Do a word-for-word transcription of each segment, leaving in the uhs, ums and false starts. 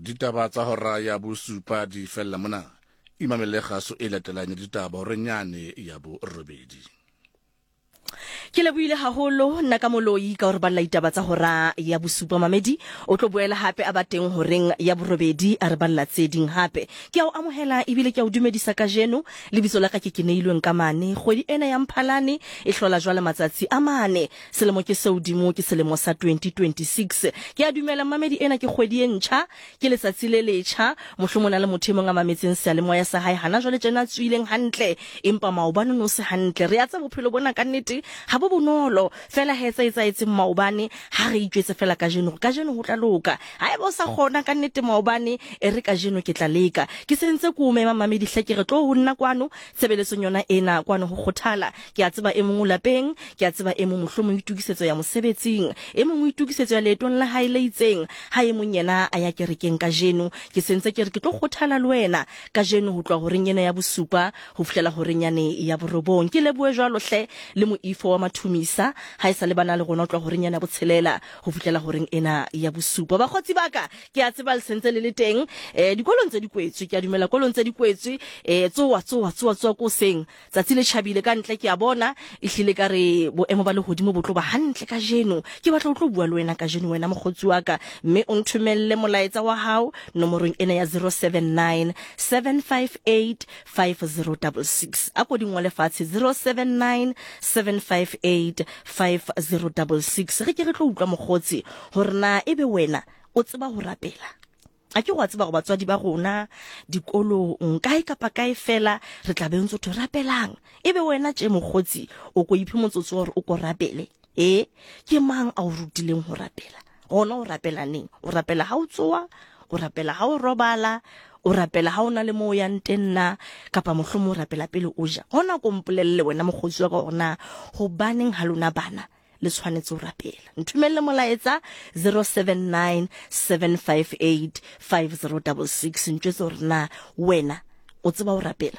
ditaba tsa hora ya bosupa di fella mona imamele kgaso e latelanya ditaba hore nyane ya bo robedi. Ke leboile haholo nna ka moloi ka hore ba laitaba tsa hora ya bosupa mamedi o tlo boela hape a bateng horeng ya borobedi a re balla tseding hape ke a o amohela ebile ke a o dumedisa ka jeno lebitso la ka ke keneilweng ka mane kgwedi ena ya Mphalane e hlola jwale matsatsi a mane selemo ke seudimo ke selemo sa twenty twenty-six ke a dumela mamedi ena ke kgwedi e ntjha ke letsatsi le letjha mohlomona le mothemong a mametseng se le moya sa hae hana jwale tjena tswileng hantle empa maobane no se hantle re atsa bophelo bona ka nnete ha bo bonolo fela he etsa etsa maobane ha re itjetse fela ka jeno ka jeno ho tla loka ha eba o sa khona ka nnete maobane e re ka jeno ke tla leka ke sentse ko me mamamedi hle ke re tlo ho nna kwano tsebeletsong yona ena kwano ho khothala ke a tseba e mong lapeng ke a tseba e mong mohlomong itukisetso ya mosebetsing e mong itukisetso ya letong la hae le itseng ha e mong yena a ya kerekeng ka jeno ke sentse ke re ke tlo khothala le wena ka jeno ho tloa ho reng yena ya bosupa ho fihlela ho reng yane ya borobong ke leboe jwalo hle le moifo wa mathumisa ha e sa le bana le gona o tloa ho reng yena botshelela ho fihlela ho reng ena ya bosupa ba khotsi baka ke a tseba le sentse le le teng eh dikolong tse dikwetswe ke a dumela kolong tse dikwetswe eh tsoa tsoa tsoa tsoa ko seng tsatsi le chabile ka ntle ke a bona e hlile ka re boemo ba le hodimo bo tlo ba hantle ka jeno ke batla o tlo bua le wena ka jeno wena mogotsi wa ka mme o nthumelle molaetsa wa hao nomorong ena ya zero seven nine seven five eight five zero six six a ko dingwe le fatshe zero seven nine seven five eight five zero six six re ke re tlo utlwa mogotsi hore na ebe wena o tseba ho rapela a ke go tseba go batswadi ba rona dikolong kae kapa kae fela re tla be ntse o rapelang ebe wena tje mogotsi o ko iphe motsotso hore o ko rapele eh ke mang a o rutileng ho rapela gona o rapela neng o rapela ha o tsoa o rapela ha o robala o rapela ha ona le mo ya ntenna kapa mohlomo o rapela pele o ja hona ko mpolelle wena mogotsi wa ka ona ho baneng halona bana le tshwanetse o rapela nthumelle molaetsa zero seven nine seven five eight five zero six six ntjwetse hore na wena o tseba o rapela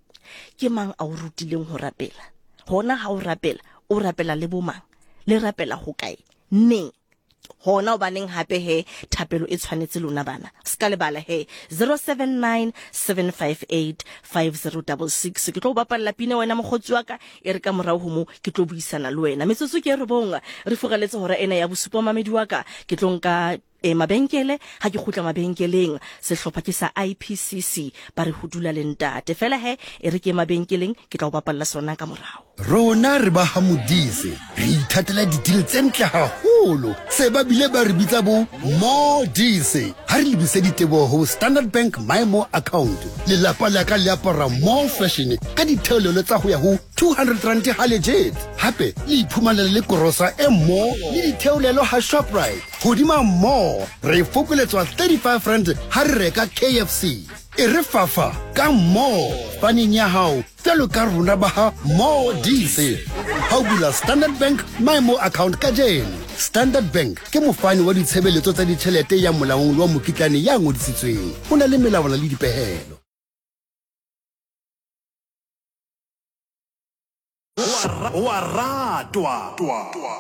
ke mang a o rutileng ho rapela hona ha o rapela o rapela le bomang le rapela ho kae neng hona o baneng hape he thapelo e tshwanetse lona bana ska le bala he zero seven nine seven five eight five zero six six ke tlo bapalla pina wena mogotsi wa ka e re ka morao ho mo ke tlo buisana le wena metsotso ke re bonga re fogaletse hore ena ya bosupa mamedi wa ka ke tlo nka e mabenkele ha ke khutla mabenkeleng sehlopha ke sa I P C C ba re ho dula le ntate fela he e re ke mabenkeleng ke tla o bapalla sona ka morao rona re ba hamudise re ithatela ditile tse ntle haholo se ba bile ba re bitsa bo modise ha re lebise ditebo ho Standard Bank My More account le lapa la ka le apara more fashion ka ditheolelo tsa ho ya ho two hundred rand ha legit hape le iphumanela le korosa e mo le ditheolelo ha Shoprite hodima mo re fokoletswa thirty-five rand ha re reka K F C e re fafa ka mo faneng ya hao tsalo ka rona ba ha modise ha o bula Standard Bank My More account ka jeno Standard Bank ke mofani wa ditshebeletso tsa ditjhelete ya molaong wa mokitlane ya ngodisitsweng ho na le melawana le dipehelo wa ratwa